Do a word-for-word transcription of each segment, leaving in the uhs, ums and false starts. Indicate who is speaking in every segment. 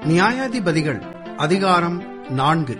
Speaker 1: நியாயாதிபதிகள் அதிகாரம் நான்கு.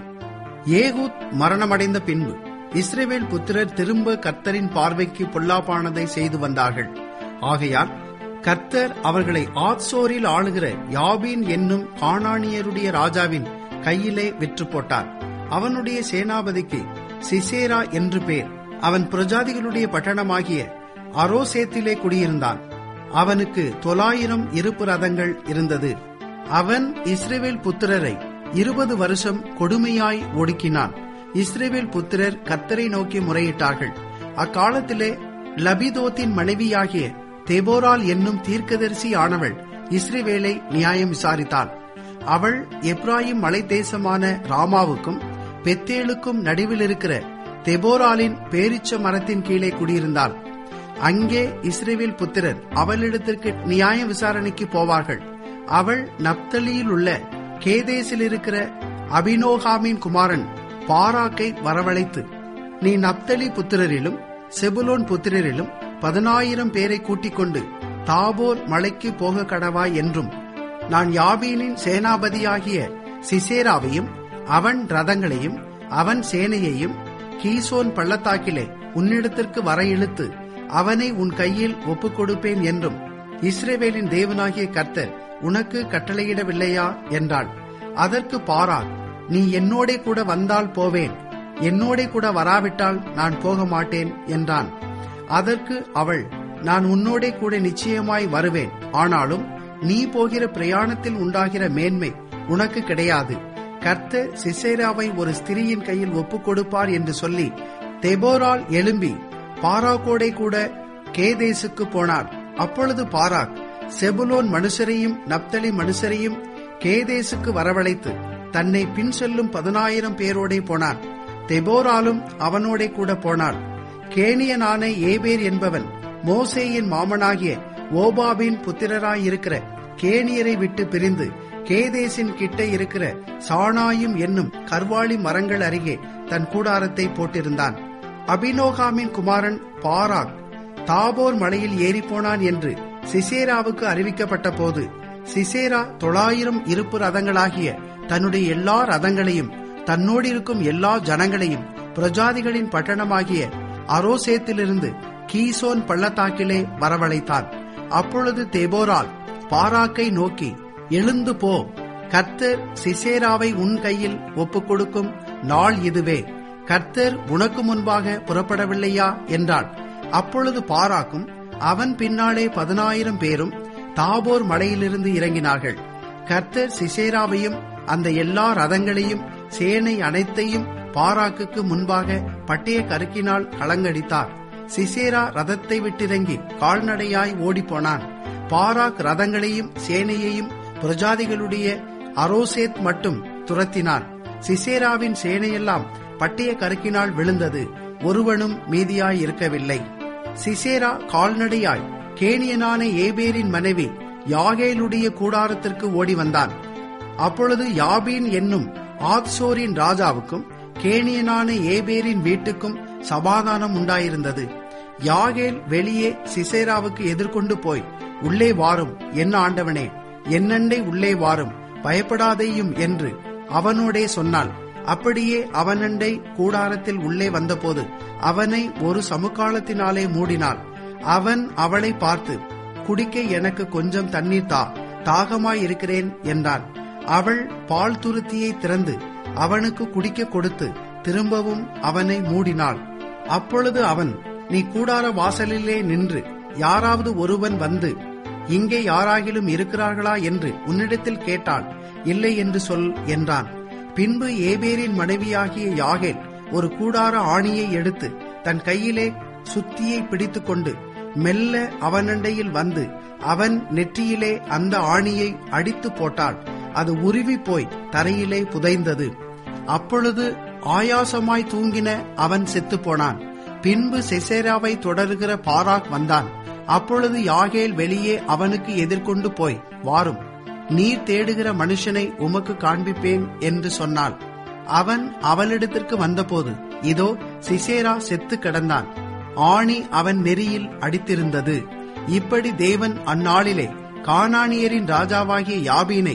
Speaker 1: ஏகூத் மரணமடைந்த பின்பு இஸ்ரவேல் புத்திரர் திரும்ப கர்த்தரின் பார்வைக்கு பொல்லாப்பானதை செய்து வந்தார்கள். ஆகையால் கர்த்தர் அவர்களை ஆத்சோரில் ஆளுகிற யாபீன் என்னும் கானானியருடைய ராஜாவின் கையிலே விற்று போட்டார். அவனுடைய சேனாபதிக்கு சிசேரா என்று பேர். அவன் பிரஜாதிகளுடைய பட்டணமாகிய அரோசேத்திலே குடியிருந்தான். அவனுக்கு தொள்ளாயிரம் இருப்பு ரதங்கள் இருந்தது. அவன் இஸ்ரவேல் புத்திரரை இருபது வருஷம் கொடுமையாய் ஒடுக்கினான். இஸ்ரவேல் புத்திரர் கர்த்தரை நோக்கி முறையிட்டார்கள். அக்காலத்திலே லபிதோத்தின் மனைவியாகிய தெபோரால் என்னும் தீர்க்கதரிசி ஆனவள் இஸ்ரவேலை நியாயம் விசாரித்தாள். அவள் எப்ராயிம் மலை தேசமான ராமாவுக்கும் பெத்தேலுக்கும் நடுவில் இருக்கிற தெபோராலின் பேரிச்ச மரத்தின் கீழே குடியிருந்தாள். அங்கே இஸ்ரவேல் புத்திரர் அவளிடத்திற்கு நியாய விசாரணைக்கு போவார்கள். அவள் நப்தலியில் உள்ள கேதேசில் இருக்கிற அபினோகாமின் குமாரன் பாராக்கை வரவழைத்து, நீ நப்தலி புத்திரரிலும் செபுலோன் புத்திரரிலும் பதினாயிரம் பேரை கூட்டிக் கொண்டு தாபோர் மலைக்கு போக கடவாய் என்றும், நான் யாபீனின் சேனாபதியாகிய சிசேராவையும் அவன் ரதங்களையும் அவன் சேனையையும் கீசோன் பள்ளத்தாக்கிலே உன்னிடத்திற்கு வர இழுத்து அவனை உன் கையில் ஒப்புக் கொடுப்பேன் என்றும் இஸ்ரவேலின் தேவனாகிய கர்த்தர் உனக்கு கட்டளையிடவில்லையா என்றாள். அதற்கு பாராக், நீ என்னோடே கூட வந்தால் போவேன், என்னோடே கூட வராவிட்டால் நான் போக மாட்டேன் என்றான். அதற்கு அவள், நான் உன்னோடே கூட நிச்சயமாய் வருவேன், ஆனாலும் நீ போகிற பிரயாணத்தில் உண்டாகிற மேன்மை உனக்கு கிடையாது. கர்த்தர் சிசேராவை ஒரு ஸ்திரீயின் கையில் ஒப்புக் கொடுப்பார் என்று சொல்லி தெபோரால் எழும்பி பாராக்கோடே கூட கேதேசுக்கு போனார். அப்பொழுது பாராக் செபுலோன் மனுஷரையும் நப்தலி மனுஷரையும் கேதேசுக்கு வரவழைத்து தன்னை பின் செல்லும் பதினாயிரம் பேரோடே போனார். தெபோராலும் அவனோடே கூட போனார். கேனியனான ஏபேர் என்பவன் மோசேயின் மாமனாகிய ஓபாபின் புத்திரராயிருக்கிற கேனியரை விட்டு பிரிந்து கேதேசின் கிட்ட இருக்கிற சாணாயும் என்னும் கர்வாலி மரங்கள் அருகே தன் கூடாரத்தை போட்டிருந்தான். அபினோகாமின் குமாரன் பாராக் தாபோர் மலையில் ஏறிப்போனான் என்று சிசேராவுக்கு அறிவிக்கப்பட்ட போது, சிசேரா தொள்ளாயிரம் இருப்பு ரதங்களாகிய தன்னுடைய எல்லா ரதங்களையும் தன்னோடு இருக்கும் எல்லா ஜனங்களையும் பிரஜாதிகளின் பட்டணமாகிய அரோசேத்திலிருந்து கீசோன் பள்ளத்தாக்கிலே வரவழைத்தான். அப்பொழுது தெபோரால் பாராக்கை நோக்கி, எழுந்து போ, கர்த்தர் சிசேராவை உன் கையில் ஒப்புக் கொடுக்கும் நாள் இதுவே, கர்த்தர் உனக்கு முன்பாக புறப்படவில்லையா என்றாள். அப்பொழுது பாராக்கும் அவன் பின்னாலே பதினாயிரம் பேரும் தாபோர் மலையிலிருந்து இறங்கினார்கள். கர்த்தர் சிசேராவையும் அந்த எல்லா ரதங்களையும் சேனை அனைத்தையும் பாராக்குக்கு முன்பாக பட்டய கருக்கினால் கலங்கடித்தார். சிசேரா ரதத்தை விட்டிறங்கி கால்நடையாய் ஓடிப்போனான். பாராக் ரதங்களையும் சேனையையும் பிரஜாதிகளுடைய அரோசேத் மட்டும் துரத்தினான். சிசேராவின் சேனையெல்லாம் பட்டய கருக்கினால் விழுந்தது, ஒருவனும் மீதியாய் இருக்கவில்லை. சிசேரா கால்நடையாய் கேனியனான ஏபேரின் மனைவி யாகேலுடைய கூடாரத்திற்கு ஓடி வந்தான். அப்பொழுது யாபீன் என்னும் ஆத்சோரின் ராஜாவுக்கும் கேனியனான ஏபேரின் வீட்டுக்கும் சமாதானம் உண்டாயிருந்தது. யாகேல் வெளியே சிசேராவுக்கு எதிர்கொண்டு போய், உள்ளே வாரும் என் ஆண்டவனே, என்னண்டை உள்ளே வாரும், பயப்படாதேயும் என்று அவனோடே சொன்னாள். அப்படியே அவனண்டை கூடாரத்தில் உள்ளே வந்தபோது அவனை ஒரு சமுக்காலத்தினாலே மூடினாள். அவன் அவளை பார்த்து, குடிக்க எனக்கு கொஞ்சம் தண்ணீர் தா, தாகமாயிருக்கிறேன் என்றான். அவள் பால் துருத்தியை திறந்து அவனுக்கு குடிக்க கொடுத்து திரும்பவும் அவனை மூடினாள். அப்பொழுது அவன், நீ கூடார வாசலிலே நின்று யாராவது ஒருவன் வந்து இங்கே யாராகிலும் இருக்கிறார்களா என்று உன்னிடத்தில் கேட்டாள், இல்லை என்று சொல் என்றான். பின்பு ஏபேரின் மனைவியாகிய யாகேல் ஒரு கூடார ஆணியை எடுத்து தன் கையிலே சுத்தியை பிடித்து கொண்டு மெல்ல அவனண்டையில் வந்து அவன் நெற்றியிலே அந்த ஆணியை அடித்து போட்டாள். அது உருவி போய் தரையிலே புதைந்தது. அப்பொழுது ஆயாசமாய் தூங்கின அவன் செத்து போனான். பின்பு சிசேராவை தொடருகிற பாராக் வந்தான். அப்பொழுது யாகேல் வெளியே அவனுக்கு எதிர்கொண்டு போய், வாரும், நீர் தேடுகிற மனுஷனை உமக்கு காண்பிப்பேன் என்று சொன்னாள். அவன் அவளிடத்திற்கு வந்தபோது, இதோ சிசேரா செத்து கிடந்தான், ஆணி அவன் நெறியில் அடித்திருந்தது. இப்படி தேவன் அந்நாளிலே கானானியரின் ராஜாவாகிய யாபீனை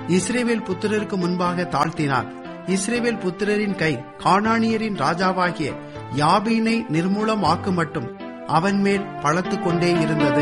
Speaker 1: இஸ்ரவேல் புத்திரருக்கு முன்பாக தாழ்த்தினார். இஸ்ரவேல் புத்திரரின் கை கானானியரின் ராஜாவாகிய யாபீனை நிர்மூலமாக்கு மட்டும் அவன் மேல் பலத்து கொண்டே இருந்தது.